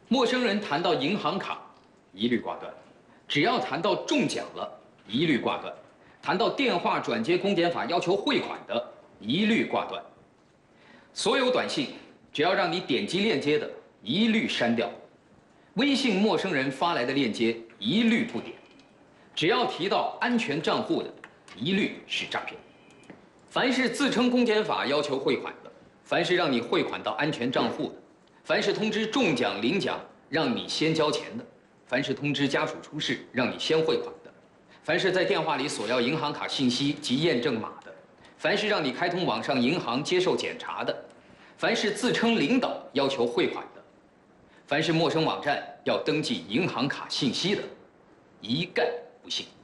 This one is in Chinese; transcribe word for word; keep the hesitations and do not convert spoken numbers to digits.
陌生人谈到银行卡，一律挂断；只要谈到中奖了，一律挂断；谈到电话转接公检法要求汇款的，一律挂断。所有短信只要让你点击链接的，一律删掉；微信陌生人发来的链接，一律不点；只要提到安全账户的，一律是诈骗。凡是自称公检法要求汇款的，凡是让你汇款到安全账户的，凡是通知中奖领奖让你先交钱的，凡是通知家属出事让你先汇款的，凡是在电话里索要银行卡信息及验证码的，凡是让你开通网上银行接受检查的，凡是自称领导要求汇款的，凡是陌生网站要登记银行卡信息的，一概不信。